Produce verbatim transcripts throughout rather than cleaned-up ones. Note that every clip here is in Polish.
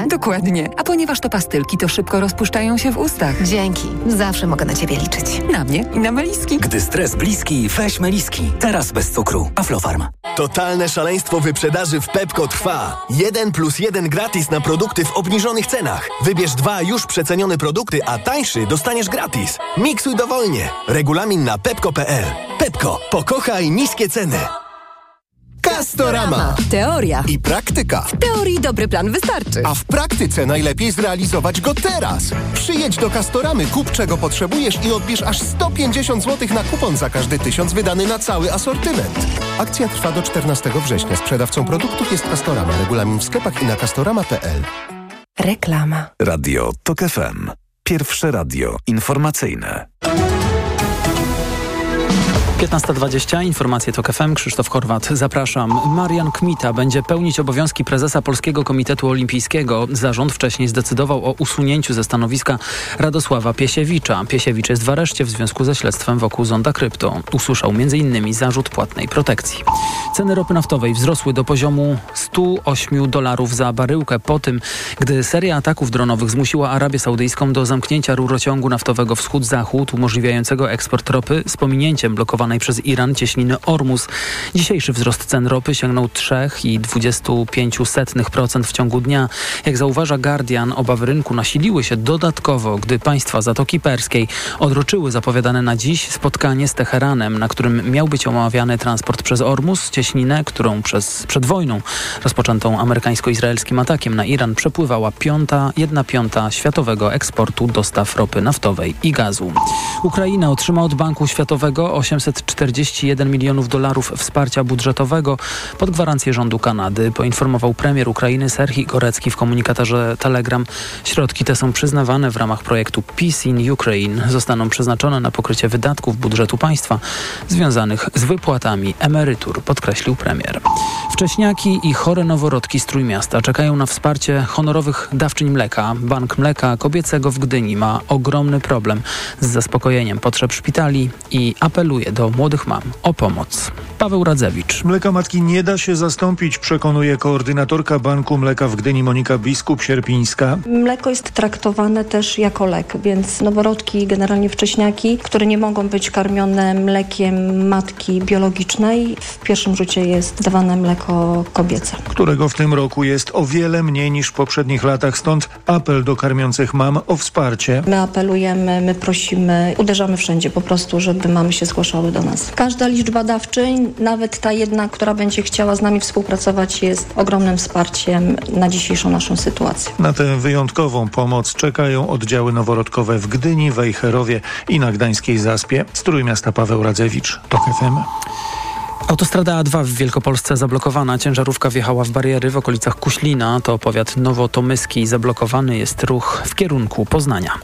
pastylkę? Dokładnie. A ponieważ to pastylki, to szybko rozpuszczają się w ustach. Dzięki. Zawsze mogę na Ciebie liczyć. Na mnie i na meliski. Gdy stres bliski, weź meliski. Teraz bez cukru. Aflofarm. Totalne szaleństwo wyprzedaży w Pepco trwa. Jeden plus jeden gratis na produkty w obniżonych cenach. Wybierz dwa już przecenione produkty, a tańszy dostaniesz gratis. Miksuj dowolnie. Regulamin na pepco kropka p l. Pepco. Pokochaj niskie ceny. Castorama. Teoria I praktyka. W teorii dobry plan wystarczy. A w praktyce najlepiej zrealizować go teraz. Przyjedź do Castoramy, kup czego potrzebujesz i odbierz aż sto pięćdziesiąt złotych na kupon za każdy tysiąc wydany na cały asortyment. Akcja trwa do czternastego września. Sprzedawcą produktów jest Castorama. Regulamin w sklepach i na castorama kropka p l. Reklama. Radio TOK F M. Pierwsze radio informacyjne. piętnasta dwadzieścia, informacje TOK F M, Krzysztof Horwat, zapraszam. Marian Kmita będzie pełnić obowiązki prezesa Polskiego Komitetu Olimpijskiego. Zarząd wcześniej zdecydował o usunięciu ze stanowiska Radosława Piesiewicza. Piesiewicz jest w areszcie w związku ze śledztwem wokół zonda krypto. Usłyszał m in innymi zarzut płatnej protekcji. Ceny ropy naftowej wzrosły do poziomu stu ośmiu dolarów za baryłkę po tym, gdy seria ataków dronowych zmusiła Arabię Saudyjską do zamknięcia rurociągu naftowego wschód-zachód umożliwiającego eksport ropy z pominięciem blokowanej przez Iran cieśniny Ormus. Dzisiejszy wzrost cen ropy sięgnął trzy przecinek dwadzieścia pięć procent w ciągu dnia. Jak zauważa Guardian, obawy rynku nasiliły się dodatkowo, gdy państwa Zatoki Perskiej odroczyły zapowiadane na dziś spotkanie z Teheranem, na którym miał być omawiany transport przez Ormus, cieśninę, którą przez, przed wojną rozpoczętą amerykańsko-izraelskim atakiem na Iran przepływała piąta, jedna piąta światowego eksportu dostaw ropy naftowej i gazu. Ukraina otrzyma od Banku Światowego osiemset czterdzieści jeden milionów dolarów wsparcia budżetowego pod gwarancję rządu Kanady, poinformował premier Ukrainy Serhii Gorecki w komunikatorze Telegram. Środki te są przyznawane w ramach projektu Peace in Ukraine. Zostaną przeznaczone na pokrycie wydatków budżetu państwa związanych z wypłatami emerytur, podkreślił premier. Wcześniaki i chore noworodki z Trójmiasta czekają na wsparcie honorowych dawczyń mleka. Bank Mleka Kobiecego w Gdyni ma ogromny problem z zaspokojeniem potrzeb szpitali i apeluje do młodych mam o pomoc. Paweł Radzewicz. Mleka matki nie da się zastąpić, przekonuje koordynatorka Banku Mleka w Gdyni Monika Biskup-Sierpińska. Mleko jest traktowane też jako lek, więc noworodki, generalnie wcześniaki, które nie mogą być karmione mlekiem matki biologicznej, w pierwszym rzucie jest dawane mleko kobiece. Którego w tym roku jest o wiele mniej niż w poprzednich latach, stąd apel do karmiących mam o wsparcie. My apelujemy, my prosimy, uderzamy wszędzie po prostu, żeby mamy się zgłaszały do nas. Każda liczba dawczyń, nawet ta jedna, która będzie chciała z nami współpracować, jest ogromnym wsparciem na dzisiejszą naszą sytuację. Na tę wyjątkową pomoc czekają oddziały noworodkowe w Gdyni, Wejherowie i na Gdańskiej Zaspie. Z Trójmiasta Paweł Radzewicz, TOK F M. Autostrada A dwa w Wielkopolsce zablokowana. Ciężarówka wjechała w bariery w okolicach Kuślina. To powiat nowotomyski. Zablokowany jest ruch w kierunku Poznania.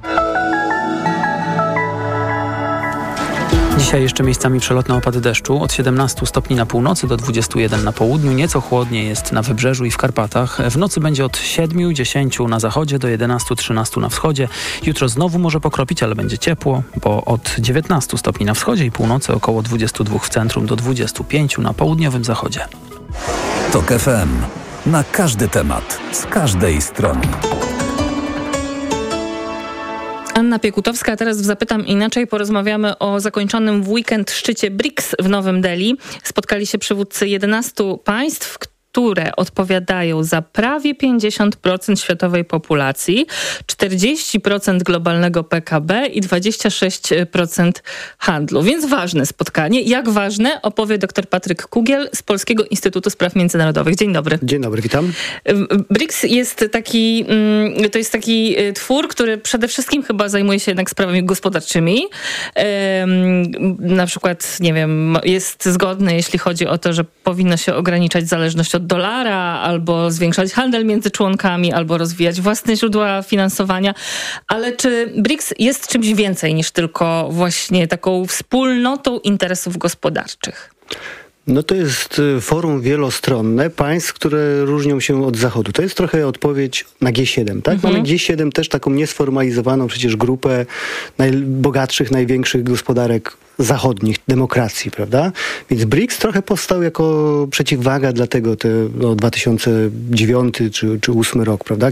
Dzisiaj jeszcze miejscami przelotne opady deszczu. Od siedemnastu stopni na północy do dwudziestu jeden na południu. Nieco chłodniej jest na Wybrzeżu i w Karpatach. W nocy będzie od siedmiu dziesięciu na zachodzie do jedenastu trzynastu na wschodzie. Jutro znowu może pokropić, ale będzie ciepło, bo od dziewiętnastu stopni na wschodzie i północy, około dwudziestu dwóch w centrum do dwudziestu pięciu na południowym zachodzie. TOK F M. Na każdy temat, z każdej strony. Anna Piekutowska, a teraz Zapytam Inaczej porozmawiamy o zakończonym w weekend szczycie briks w Nowym Delhi. Spotkali się przywódcy jedenastu państw, które odpowiadają za prawie pięćdziesiąt procent światowej populacji, czterdzieści procent globalnego P K B i dwadzieścia sześć procent handlu. Więc ważne spotkanie. Jak ważne, opowie dr Patryk Kugiel z Polskiego Instytutu Spraw Międzynarodowych. Dzień dobry. Dzień dobry, witam. briks jest taki, to jest taki twór, który przede wszystkim chyba zajmuje się jednak sprawami gospodarczymi. Na przykład, nie wiem, jest zgodny, jeśli chodzi o to, że powinno się ograniczać zależność od dolara, albo zwiększać handel między członkami, albo rozwijać własne źródła finansowania. Ale czy briks jest czymś więcej niż tylko właśnie taką wspólnotą interesów gospodarczych? No to jest forum wielostronne państw, które różnią się od Zachodu. To jest trochę odpowiedź na G siedem, tak? Mhm. Mamy G siedem też taką niesformalizowaną przecież grupę najbogatszych, największych gospodarek zachodnich, demokracji, prawda? Więc briks trochę powstał jako przeciwwaga dla tego te, no, dwa tysiące dziewiąty czy, czy ósmy rok, prawda?